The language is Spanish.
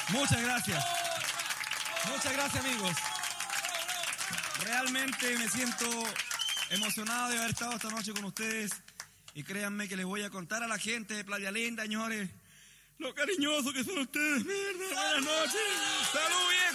Muchas gracias. Muchas gracias, amigos. Realmente me siento emocionado de haber estado esta noche con ustedes. Y créanme que les voy a contar a la gente de Playa Linda, señores, lo cariñoso que son ustedes. Mierda, buenas noches. ¡Salud, viejo!